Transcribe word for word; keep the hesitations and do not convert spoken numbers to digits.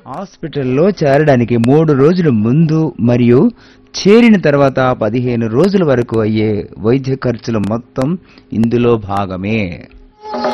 హాస్పిటల్లో చేరడానికి మూడు రోజుల ముందు మరియు చేరిన తర్వాత పదిహేను రోజుల వరకు అయ్యే వైద్య ఖర్చులు మొత్తం ఇందులో భాగమే.